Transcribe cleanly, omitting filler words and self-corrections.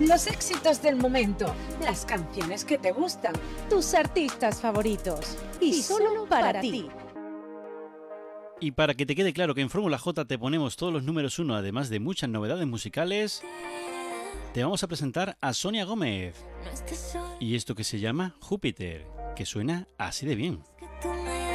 Los éxitos del momento, las canciones que te gustan, tus artistas favoritos y solo para ti. Y para que te quede claro que en Fórmula J te ponemos todos los números uno, además de muchas novedades musicales, te vamos a presentar a Sonia Gómez y esto que se llama Júpiter, que suena así de bien.